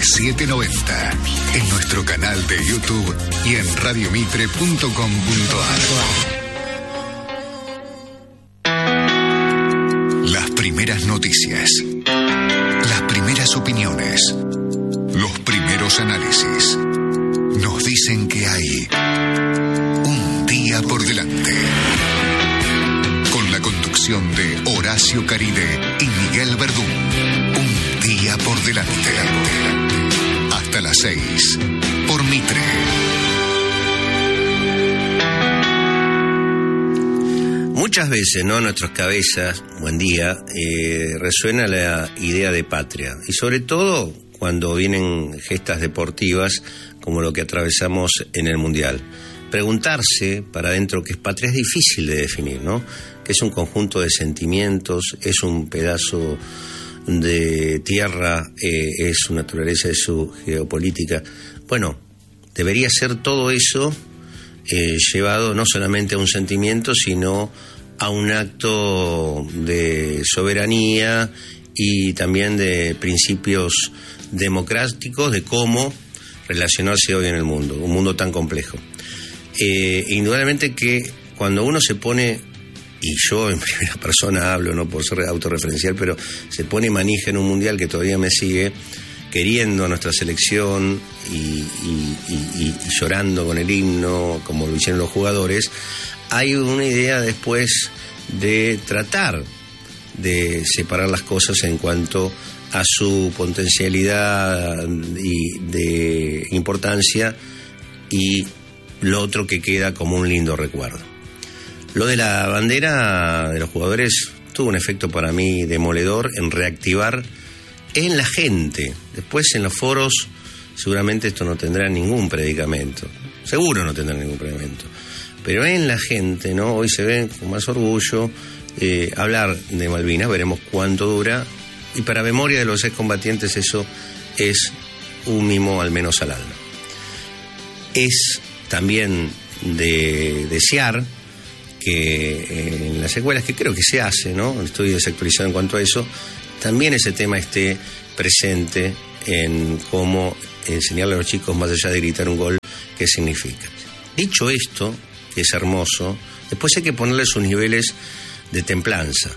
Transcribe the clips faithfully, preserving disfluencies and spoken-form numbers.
setecientos noventa, en nuestro canal de YouTube y en radio mitre punto com punto ar. Las primeras noticias, las primeras opiniones, los primeros análisis nos dicen que hay un día por delante. Con la conducción de Horacio Caride y Miguel Verdún. Un día por delante. Hasta las seis, por Mitre. Muchas veces, ¿no?, en nuestras cabezas, buen día, eh, resuena la idea de patria. Y sobre todo cuando vienen gestas deportivas como lo que atravesamos en el Mundial. Preguntarse para adentro qué es patria es difícil de definir, ¿no? Que es un conjunto de sentimientos, es un pedazo de tierra, eh, es su naturaleza, es su geopolítica. Bueno, debería ser todo eso eh, llevado no solamente a un sentimiento, sino a un acto de soberanía y también de principios democráticos de cómo relacionarse hoy en el mundo, un mundo tan complejo. Eh, indudablemente que cuando uno se pone, y yo en primera persona hablo, no por ser autorreferencial, pero se pone manija en un mundial que todavía me sigue, queriendo a nuestra selección y, y, y, y llorando con el himno, como lo hicieron los jugadores, hay una idea después de tratar de separar las cosas en cuanto a su potencialidad y de importancia y lo otro que queda como un lindo recuerdo. Lo de la bandera de los jugadores tuvo un efecto para mí demoledor en reactivar en la gente. Después en los foros seguramente esto no tendrá ningún predicamento, seguro no tendrá ningún predicamento, pero en la gente, ¿no?, hoy se ve con más orgullo eh, hablar de Malvinas, veremos cuánto dura, y para memoria de los excombatientes eso es un mimo al menos al alma. Es también de desear que en las escuelas, que creo que se hace, ¿no?, estoy desactualizado en cuanto a eso, también ese tema esté presente en cómo enseñarle a los chicos, más allá de gritar un gol, qué significa. Dicho esto, que es hermoso, después hay que ponerle sus niveles de templanza.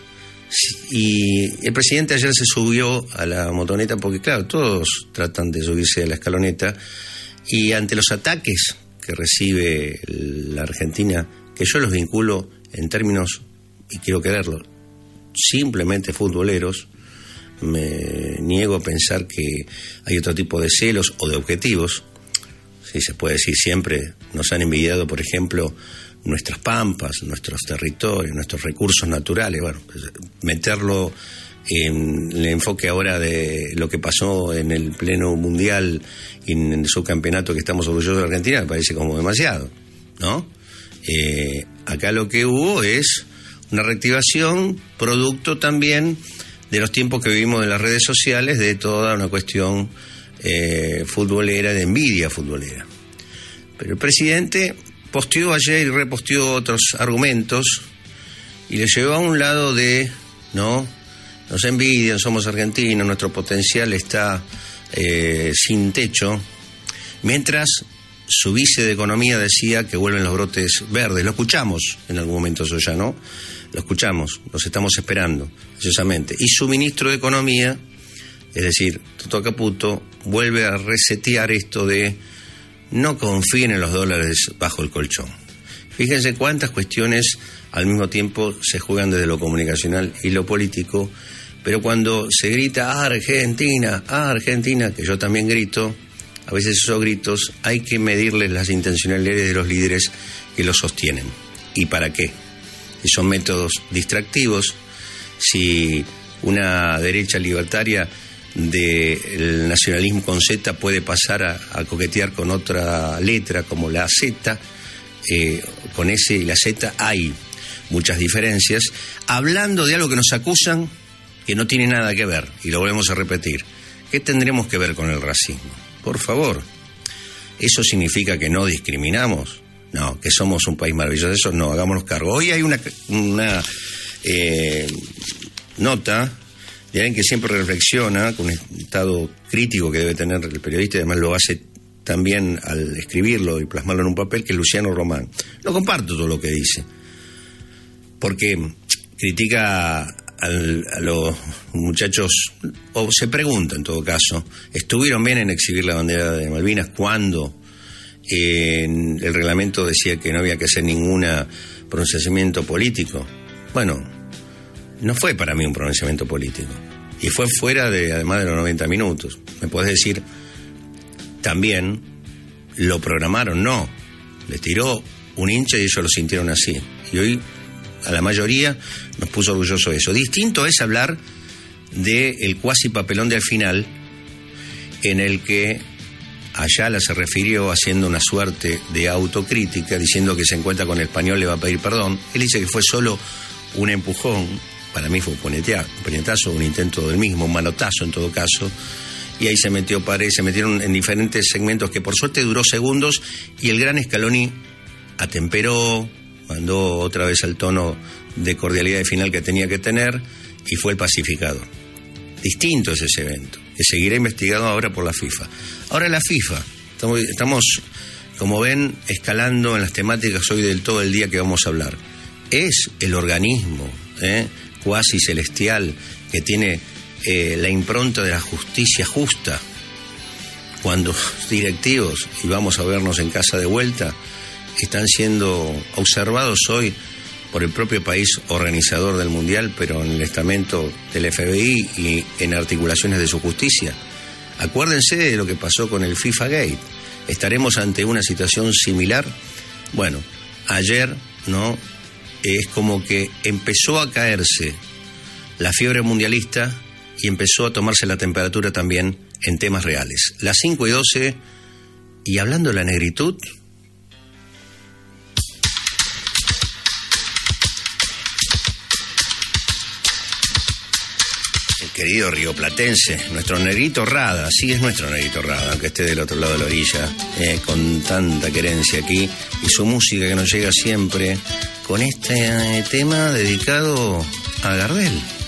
Y el presidente ayer se subió a la motoneta porque, claro, todos tratan de subirse a la escaloneta, y ante los ataques que recibe la Argentina, que yo los vinculo en términos, y quiero creerlo, simplemente futboleros, me niego a pensar que hay otro tipo de celos o de objetivos. Sí, se puede decir, siempre nos han envidiado, por ejemplo, nuestras pampas, nuestros territorios, nuestros recursos naturales. Bueno, meterlo en el enfoque ahora de lo que pasó en el pleno mundial y en el subcampeonato que estamos orgullosos de Argentina me parece como demasiado, ¿no? Eh, acá lo que hubo es una reactivación producto también de los tiempos que vivimos en las redes sociales, de toda una cuestión eh, futbolera, de envidia futbolera. Pero el presidente posteó ayer y reposteó otros argumentos y le llevó a un lado de, ¿no?, nos envidian, somos argentinos, nuestro potencial está eh, sin techo, mientras su vice de Economía decía que vuelven los brotes verdes. Lo escuchamos en algún momento eso ya, ¿no? Lo escuchamos, los estamos esperando, precisamente. Y su ministro de Economía, es decir, Toto Caputo, vuelve a resetear esto de no confíen en los dólares bajo el colchón. Fíjense cuántas cuestiones al mismo tiempo se juegan desde lo comunicacional y lo político, pero cuando se grita Argentina, Argentina, que yo también grito, a veces esos gritos hay que medirles las intencionalidades de los líderes que los sostienen. ¿Y para qué? Si son métodos distractivos, si una derecha libertaria del nacionalismo con Z puede pasar a, a coquetear con otra letra como la Z, eh, con S y la Z hay muchas diferencias, hablando de algo que nos acusan que no tiene nada que ver, y lo volvemos a repetir. ¿Qué tendremos que ver con el racismo? Por favor, ¿eso significa que no discriminamos? No, que somos un país maravilloso, eso no, hagámonos cargo. Hoy hay una, una eh, nota de alguien que siempre reflexiona con un estado crítico que debe tener el periodista, y además lo hace también al escribirlo y plasmarlo en un papel, que es Luciano Román. No comparto todo lo que dice, porque critica al, a los muchachos, o se pregunta en todo caso, ¿estuvieron bien en exhibir la bandera de Malvinas cuando eh, el reglamento decía que no había que hacer ningún pronunciamiento político? Bueno, no fue para mí un pronunciamiento político, y fue fuera de, además de los noventa minutos. Me podés decir, también lo programaron, no, les tiró un hincha y ellos lo sintieron así, y hoy a la mayoría nos puso orgulloso de eso. Distinto es hablar del cuasi papelón de al final, en el que Ayala se refirió haciendo una suerte de autocrítica, diciendo que se encuentra con el Español, le va a pedir perdón. Él dice que fue solo un empujón, para mí fue un puñetazo, un intento del mismo, un manotazo en todo caso, y ahí se metió Pared, se metieron en diferentes segmentos que por suerte duró segundos, y el gran Scaloni atemperó, mandó otra vez al tono de cordialidad de final que tenía que tener, y fue el pacificador. Distinto es ese evento, que seguirá investigado ahora por la FIFA. Ahora la FIFA, estamos, estamos como ven, escalando en las temáticas hoy del todo el día que vamos a hablar. Es el organismo ¿eh? cuasi celestial que tiene eh, la impronta de la justicia justa, cuando directivos, y vamos a vernos en casa de vuelta, están siendo observados hoy por el propio país organizador del Mundial, pero en el estamento del F B I y en articulaciones de su justicia. Acuérdense de lo que pasó con el FIFA Gate. ¿Estaremos ante una situación similar? Bueno, ayer, ¿no? Es como que empezó a caerse la fiebre mundialista y empezó a tomarse la temperatura también en temas reales. Las cinco y doce, y hablando de la negritud, el querido rioplatense, nuestro Negrito Rada, sí es nuestro Negrito Rada, aunque esté del otro lado de la orilla, eh, con tanta querencia aquí, y su música que nos llega siempre con este tema dedicado a Gardel.